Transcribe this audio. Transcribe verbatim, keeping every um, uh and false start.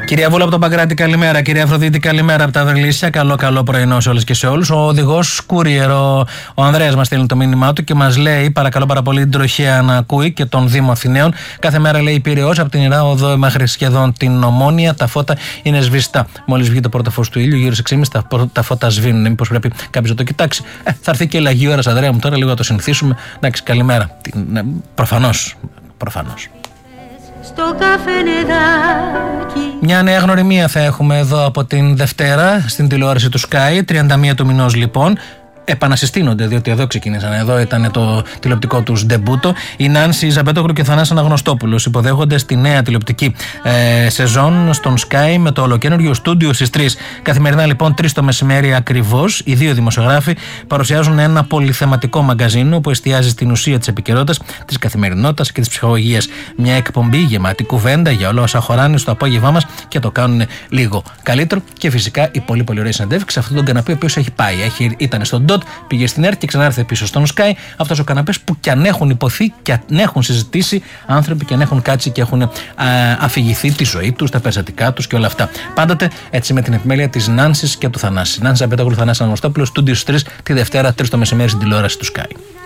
Κυρία Βούλα από τον Παγκράτη, καλημέρα. Κυρία Αφροδίτη, καλημέρα από τα Δρυλίσια. Καλό, καλό πρωινό σε όλες και σε όλους. Ο οδηγός Courier, ο Ανδρέας, μας στέλνει το μήνυμά του και μας λέει: παρακαλώ πάρα πολύ την τροχέα να ακούει και τον Δήμο Αθηναίων. Κάθε μέρα λέει Πειραιώς από την Ιρά Οδό μέχρι σχεδόν την Ομόνια. Τα φώτα είναι σβηστά. Μόλις βγει το πρώτο φως του ήλιου, γύρω στις έξι και μισή τα, τα φώτα σβήνουν. Μήπως πρέπει κάποιος να το κοιτάξει? Ε, θα έρθει και η λαγή ώρα, Ανδρέα μου, τώρα λίγο να το συνηθίσουμε. Εντάξει, καλημέρα. Ναι, προφανώς. Προφανώς. Στο καφενεδάκι. Μια νέα γνωριμία θα έχουμε εδώ από την Δευτέρα στην τηλεόραση του Sky, τριάντα μία του μηνός λοιπόν. Επανασυστήνονται, διότι εδώ ξεκίνησαν. Εδώ ήταν το τηλεοπτικό τους ντεμπούτο. Η Νάνση Ζαμπέτογλου και ο Θανάσης Αναγνωστόπουλος υποδέχονται στη νέα τηλεοπτική ε, σεζόν στον Sky με το ολοκαίνουργιο στούντιο στις τρεις. Καθημερινά λοιπόν, τρεις το μεσημέρι ακριβώς, οι δύο δημοσιογράφοι παρουσιάζουν ένα πολυθεματικό μαγκαζίνο που εστιάζει στην ουσία της επικαιρότητας, της καθημερινότητας και της ψυχολογίας. Μια εκπομπή γεμάτη κουβέντα για όλα όσα χωράνε στο απόγευμά μας και το κάνουν λίγο καλύτερο. Και φυσικά η πολύ πολύ ωραία συνεντεύξη σε αυτόν τον καναπέ ο οποίος έχει πάει. Έχει, ήταν στον Ντότ, πήγε στην ΕΡΤ και ξανάρθε πίσω στον Sky. Αυτός ο καναπές που κι αν έχουν υποθεί και αν έχουν συζητήσει άνθρωποι και αν έχουν κάτσει και έχουν α, αφηγηθεί τη ζωή τους, τα περιστατικά τους και όλα αυτά. Πάντοτε έτσι με την επιμέλεια της Νάνσης και του Θανάση. Νάνση Ζαμπέτογλου, Θανάσης Αναγνωστόπουλος, στούντιο τρεις τη Δευτέρα, τρεις το μεσημέρι στην τηλεόραση του Sky.